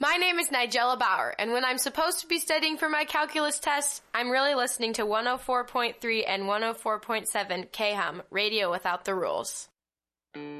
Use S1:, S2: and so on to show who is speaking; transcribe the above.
S1: My name is Nigella Bauer, and when I'm supposed to be studying for my calculus test, I'm really listening to 104.3 and 104.7 KHUM, Radio Without the Rules.